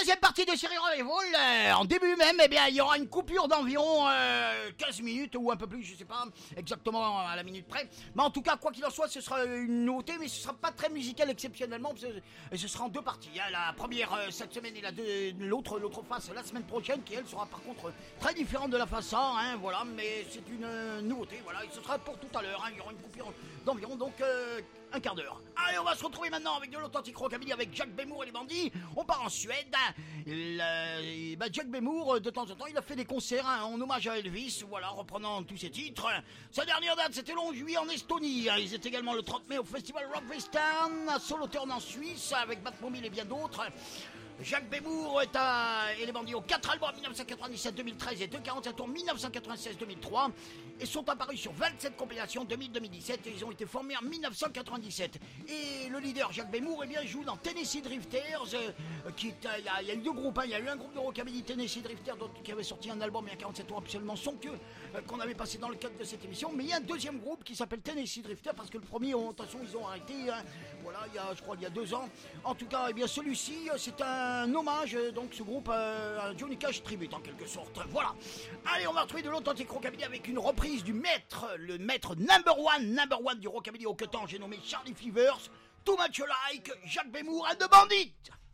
deuxième partie de Série Revival, en début même, eh bien, il y aura une coupure d'environ 15 minutes ou un peu plus, je sais pas exactement à la minute près. Mais en tout cas, quoi qu'il en soit, ce sera une nouveauté, mais ce sera pas très musical exceptionnellement, ce sera en deux parties. Hein. La première cette semaine et l'autre face la semaine prochaine, qui elle sera par contre très différente de la face 100, hein, voilà, mais c'est une nouveauté, voilà, et ce sera pour tout à l'heure, hein. Il y aura une coupure d'environ donc un quart d'heure. Allez, on va se retrouver maintenant avec de l'authentique rockabilly avec Jack Bemmoor et les bandits. On part en Suède. Jack Bemmoor, de temps en temps, il a fait des concerts en hommage à Elvis, voilà, reprenant tous ses titres. Sa dernière date, c'était le 11 juillet en Estonie. Ils étaient également le 30 mai au festival Rock Western, à Solothurn en Suisse, avec Batmobile et bien d'autres. Jack Bemmoor et les bandits ont 4 albums 1997-2013 et 2 47 tours 1996-2003 et sont apparus sur 27 compilations 2000-2017 et ils ont été formés en 1997. Et le leader Jack Bemmoor joue dans Tennessee Drifters, il y a eu deux groupes, hein. Il y a eu un groupe de rockabilly Tennessee Drifters qui avait sorti un album il y a 47 tours absolument somptueux qu'on avait passé dans le cadre de cette émission, mais il y a un deuxième groupe qui s'appelle Tennessee Drifters parce que le premier, attention, ils ont arrêté, hein. Voilà, je crois il y a 2 ans. En tout cas, celui-ci, c'est un hommage, donc ce groupe, à Johnny Cash tribute en quelque sorte. Voilà. Allez, on va retrouver de l'authentique rockabilly avec une reprise du maître, le maître number one du rockabilly au que temps, j'ai nommé Charlie Fevers, Too Much Like, Jack Bemmoor and the Bandits.